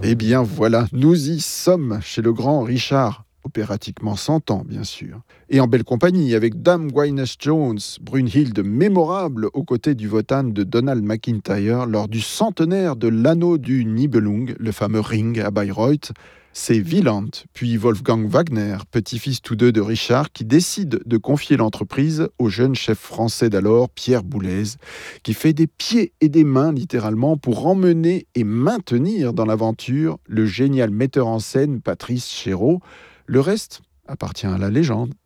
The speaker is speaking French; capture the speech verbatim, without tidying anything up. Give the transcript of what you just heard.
Eh bien voilà, nous y sommes chez le grand Richard, opératiquement cent ans bien sûr, et en belle compagnie avec Dame Gwyneth-Jones, Brunhilde mémorable aux côtés du Wotan de Donald McIntyre lors du centenaire de l'anneau du Nibelung, le fameux ring à Bayreuth. C'est Wieland, puis Wolfgang Wagner, petit-fils tous deux de Richard, qui décide de confier l'entreprise au jeune chef français d'alors, Pierre Boulez, qui fait des pieds et des mains littéralement pour emmener et maintenir dans l'aventure le génial metteur en scène Patrice Chéreau. Le reste appartient à la légende.